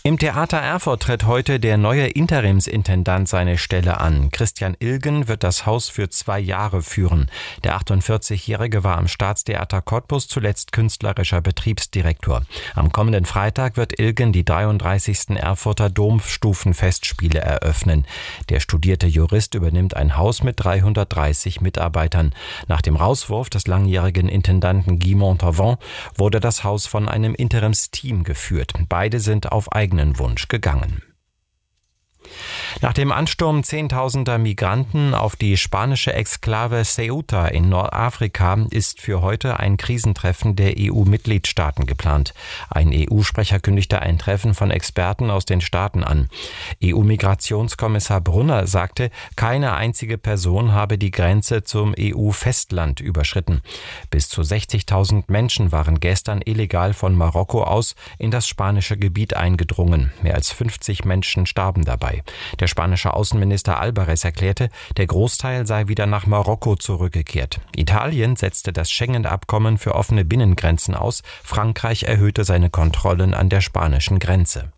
Im Theater Erfurt tritt heute der neue Interimsintendant seine Stelle an. Christian Ilgen wird das Haus für 2 Jahre führen. Der 48-Jährige war am Staatstheater Cottbus zuletzt künstlerischer Betriebsdirektor. Am kommenden Freitag wird Ilgen die 33. Erfurter Domstufenfestspiele eröffnen. Der studierte Jurist übernimmt ein Haus mit 330 Mitarbeitern. Nach dem Rauswurf des langjährigen Intendanten Guy Montauvan wurde das Haus von einem Interimsteam geführt. Beide sind auf eigenen Wunsch gegangen. Nach dem Ansturm Zehntausender Migranten auf die spanische Exklave Ceuta in Nordafrika ist für heute ein Krisentreffen der EU-Mitgliedstaaten geplant. Ein EU-Sprecher kündigte ein Treffen von Experten aus den Staaten an. EU-Migrationskommissar Brunner sagte, keine einzige Person habe die Grenze zum EU-Festland überschritten. Bis zu 60.000 Menschen waren gestern illegal von Marokko aus in das spanische Gebiet eingedrungen. Mehr als 50 Menschen starben dabei. Der spanische Außenminister Albares erklärte, der Großteil sei wieder nach Marokko zurückgekehrt. Italien setzte das Schengen-Abkommen für offene Binnengrenzen aus. Frankreich erhöhte seine Kontrollen an der spanischen Grenze.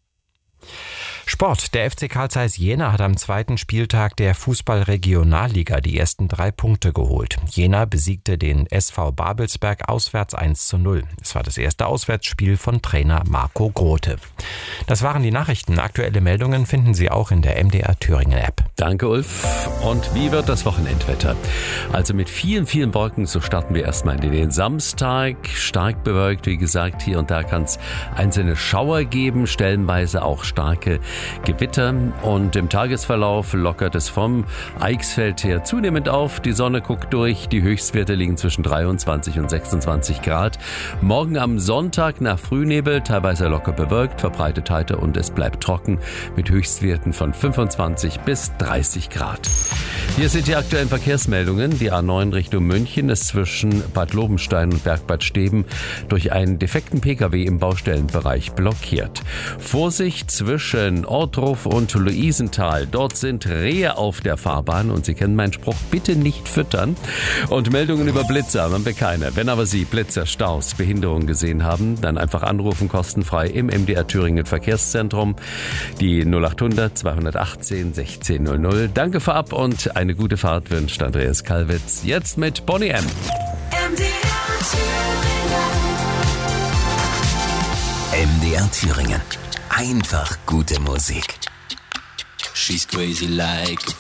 Sport. Der FC Carl Zeiss Jena hat am 2. Spieltag der Fußball-Regionalliga die ersten 3 Punkte geholt. Jena besiegte den SV Babelsberg auswärts 1:0. Es war das erste Auswärtsspiel von Trainer Marco Grote. Das waren die Nachrichten. Aktuelle Meldungen finden Sie auch in der MDR Thüringen App. Danke, Ulf. Und wie wird das Wochenendwetter? Also mit vielen, vielen Wolken, so starten wir erstmal in den Samstag. Stark bewölkt, wie gesagt, hier und da kann es einzelne Schauer geben, stellenweise auch starke Gewitter, und im Tagesverlauf lockert es vom Eichsfeld her zunehmend auf. Die Sonne guckt durch, die Höchstwerte liegen zwischen 23 und 26 Grad. Morgen am Sonntag nach Frühnebel, teilweise locker bewölkt, verbreitet heiter und es bleibt trocken mit Höchstwerten von 25 bis 30 Grad. Hier sind die aktuellen Verkehrsmeldungen. Die A9 Richtung München ist zwischen Bad Lobenstein und Bergbad Steben durch einen defekten Pkw im Baustellenbereich blockiert. Vorsicht zwischen Ortruf und Luisenthal. Dort sind Rehe auf der Fahrbahn und Sie kennen meinen Spruch, bitte nicht füttern. Und Meldungen über Blitzer haben wir keine. Wenn aber Sie Blitzer, Staus, Behinderungen gesehen haben, dann einfach anrufen, kostenfrei im MDR Thüringen Verkehrszentrum. Die 0800 218 1600. Danke vorab und eine gute Fahrt wünscht Andreas Kalwitz. Jetzt mit Bonnie M. MDR Thüringen. Einfach gute Musik. She's crazy like